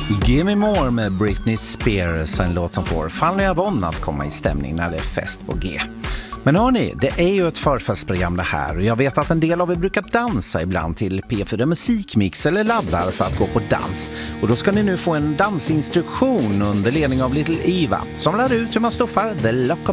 Give Me More med Britney Spears, en låt som får Fanny Avon att komma i stämning när det är fest på G. Men hörni, det är ju ett förfestprogram det här och jag vet att en del av er brukar dansa ibland till P4 Musikmix eller laddar för att gå på dans. Och då ska ni nu få en dansinstruktion under ledning av Little Eva som lär ut hur man stoffar The Lock